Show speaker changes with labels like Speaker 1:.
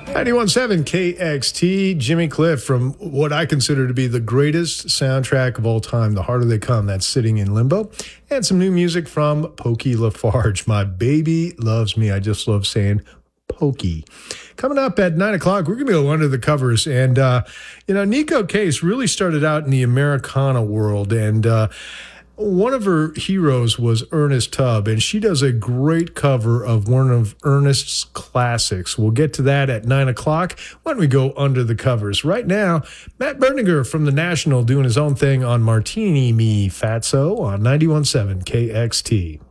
Speaker 1: 91.7 KXT, Jimmy Cliff from what I consider to be the greatest soundtrack of all time, The Harder They Come, that's Sitting in Limbo. And some new music from Pokey LaFarge, My Baby Loves Me. I just love saying Pokey. Coming up at 9 o'clock, we're going to go under the covers. And, Neko Case really started out in the Americana world. And one of her heroes was Ernest Tubb, and she does a great cover of one of Ernest's classics. We'll get to that at 9 o'clock when we go under the covers. Right now, Matt Berninger from The National doing his own thing on Martini Me Fatso on 91.7 KXT.